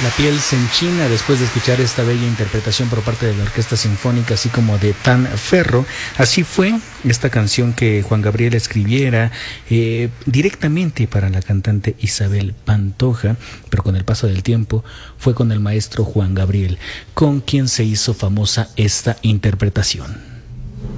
La piel se enchina después de escuchar esta bella interpretación por parte de la Orquesta Sinfónica, así como de Tan Ferro. Así fue esta canción que Juan Gabriel escribiera directamente para la cantante Isabel Pantoja, pero con el paso del tiempo fue con el maestro Juan Gabriel con quien se hizo famosa esta interpretación.